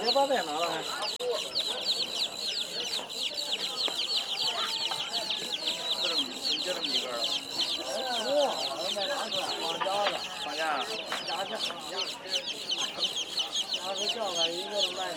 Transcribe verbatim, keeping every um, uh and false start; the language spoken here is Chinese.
个把菜拿了还。这么你这么一个。哇，卖哪个？放假的。放假。假假假。假是叫来一个都卖。